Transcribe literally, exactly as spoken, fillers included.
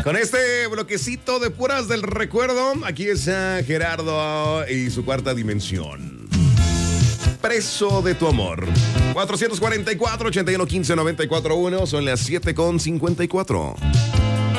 Con este bloquecito de puras del recuerdo, aquí está Gerardo y su cuarta dimensión. Preso de tu amor. cuatro cuatro cuatro, ocho uno uno, nueve cuatro uno, son las siete con cincuenta y cuatro.